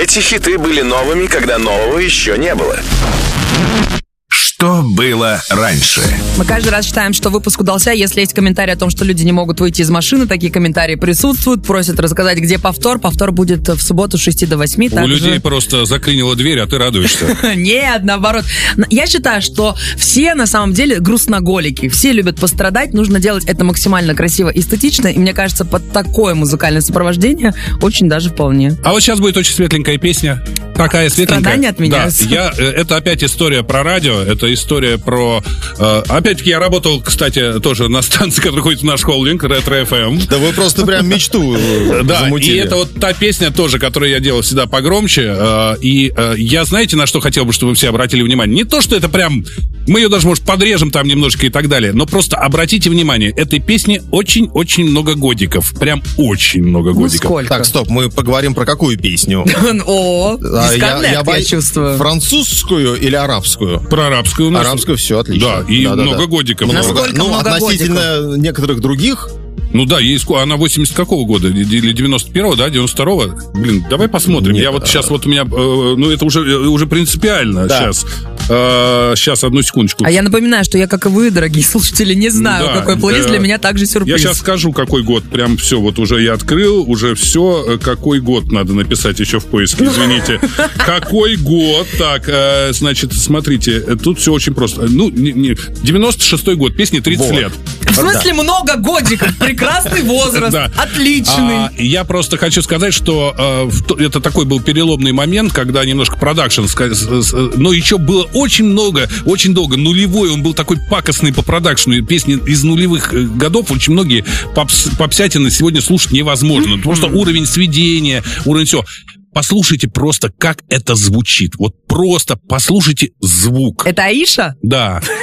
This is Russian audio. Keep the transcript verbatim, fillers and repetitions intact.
Эти хиты были новыми, когда нового еще не было. Что было раньше? Мы каждый раз считаем, что выпуск удался, если есть комментарии о том, что люди не могут выйти из машины. Такие комментарии присутствуют, просят рассказать, где повтор. Повтор будет в субботу с шести до восьми. У людей просто заклинила дверь, а ты радуешься. Нет, наоборот. Я считаю, что все на самом деле грустноголики. Все любят пострадать. Нужно делать это максимально красиво и эстетично. И мне кажется, под такое музыкальное сопровождение очень даже вполне. А вот сейчас будет очень светленькая песня. Такая светленькая. Страдания от меня. Да, я, это опять история про радио. Это история про... Э, опять-таки, я работал, кстати, тоже на станции, которая ходит в наш холдинг, Ретро эф эм. Да вы просто прям мечту Да, замутили. и это вот та песня тоже, которую я делал всегда погромче. Э, и э, я, знаете, на что хотел бы, чтобы вы все обратили внимание? Не то, что это прям... Мы ее даже, может, подрежем там немножко и так далее. Но просто обратите внимание, этой песне очень-очень много годиков. Прям очень много годиков. Ну, сколько? Так, стоп, мы поговорим про какую песню? О, дисконнект, я чувствую. Французскую или арабскую? Про арабскую у нас. Арабскую, все, отлично. Да, и много годиков. Много. Ну, относительно некоторых других... Ну да, ей она восемьдесят какого года? Или девяносто первого, да? девяносто второго? Блин, давай посмотрим. Нет, я вот а... сейчас вот у меня... Э, ну, это уже, уже принципиально. Да. Сейчас. Э, сейчас, одну секундочку. А я напоминаю, что я, как и вы, дорогие слушатели, не знаю, да, какой плейлист. Для меня также сюрприз. Я сейчас скажу, какой год. Прям все, вот уже я открыл, уже все. Какой год надо написать еще в поиске, извините. Какой год? Так, значит, смотрите, тут все очень просто. Ну, девяносто шестой год, песне тридцать лет. В смысле много годиков? Прекрасный возраст, да. Отличный. А, я просто хочу сказать, что э, это такой был переломный момент, когда немножко продакшн, но еще было очень много, очень долго, нулевой, он был такой пакостный по продакшну, песни из нулевых годов, очень многие попс, попсятины сегодня слушать невозможно, потому что уровень сведения, уровень всего. Послушайте просто, как это звучит. Вот просто послушайте звук. Это Аиша? Да.